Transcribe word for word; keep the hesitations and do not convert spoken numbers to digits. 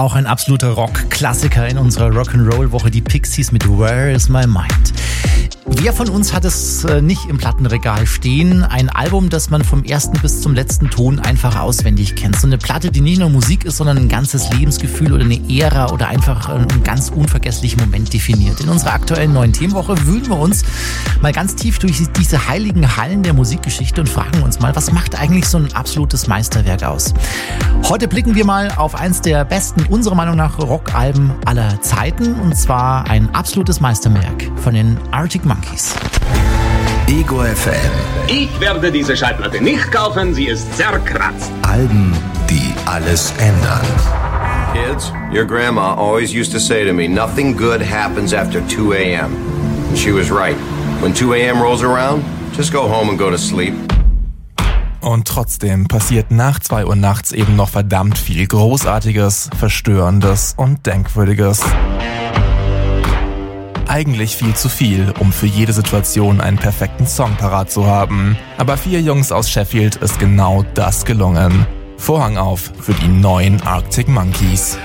Auch ein absoluter Rock-Klassiker in unserer Rock'n'Roll-Woche, die Pixies mit Where Is My Mind. Wer von uns hat es nicht im Plattenregal stehen? Ein Album, das man vom ersten bis zum letzten Ton einfach auswendig kennt. So eine Platte, die nicht nur Musik ist, sondern ein ganzes Lebensgefühl oder eine Ära oder einfach einen ganz unvergesslichen Moment definiert. In unserer aktuellen neuen Themenwoche wühlen wir uns mal ganz tief durch diese heiligen Hallen der Musikgeschichte und fragen uns mal, was macht eigentlich so ein absolutes Meisterwerk aus? Heute blicken wir mal auf eins der besten, unserer Meinung nach, Rockalben aller Zeiten. Und zwar ein absolutes Meisterwerk von den Arctic Monkeys. Ego F M. Ich werde diese Schallplatte nicht kaufen, sie ist zerkratzt. Alben, die alles ändern. Kids, your grandma always used to say to me, nothing good happens after two a.m. And she was right. When two a.m. rolls around, just go home and go to sleep. Und trotzdem passiert nach zwei Uhr nachts eben noch verdammt viel Großartiges, Verstörendes und Denkwürdiges. Eigentlich viel zu viel, um für jede Situation einen perfekten Song parat zu haben. Aber vier Jungs aus Sheffield ist genau das gelungen. Vorhang auf für die neuen Arctic Monkeys.